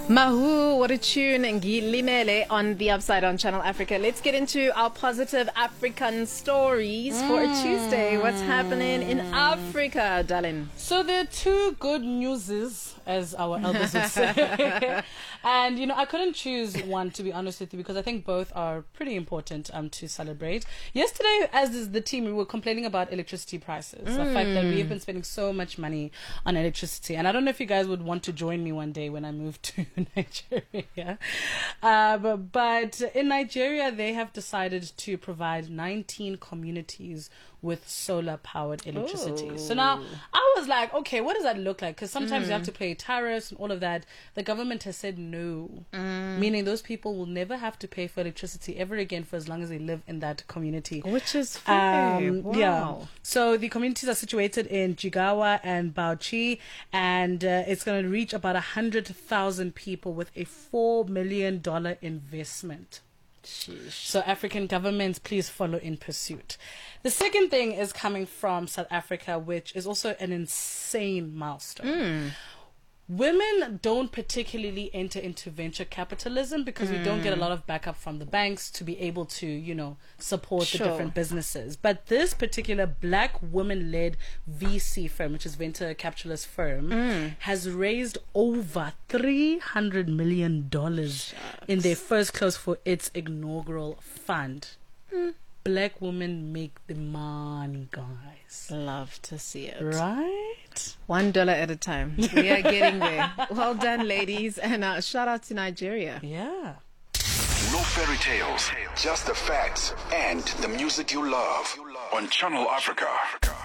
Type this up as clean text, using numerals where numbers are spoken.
Mahu, what a tune, Limele on the Upside on Channel Africa. Let's get into our positive African stories for a Tuesday. What's happening in Africa, darling? So there are two good newses, as our elders would say. And, I couldn't choose one, to be honest with you, because I think both are pretty important to celebrate. Yesterday, as is the team, we were complaining about electricity prices. The fact that we have been spending so much money on electricity. And I don't know if you guys would want to join me one day when I move to Nigeria. But in Nigeria, they have decided to provide 19 communities with solar-powered electricity. Ooh. So now, I was like, okay, what does that look like? Because sometimes you have to pay tariffs and all of that. The government has said no, meaning those people will never have to pay for electricity ever again for as long as they live in that community. Which is fair. Wow. Yeah. So the communities are situated in Jigawa and Bauchi, and it's going to reach about 100,000 people with a $4 million investment. Sheesh. So African governments, please follow in pursuit. The second thing is coming from South Africa, which is also an insane milestone. Women don't particularly enter into venture capitalism because we don't get a lot of backup from the banks to be able to, support the different businesses. But this particular black woman-led VC firm, which is venture capitalist firm, has raised over $300 million in their first close for its inaugural fund. Black women make the money, guys. Love to see it. Right? $1 at a time. We are getting there. Well done, ladies. And shout out to Nigeria. Yeah. No fairy tales, just the facts and the music you love on Channel Africa.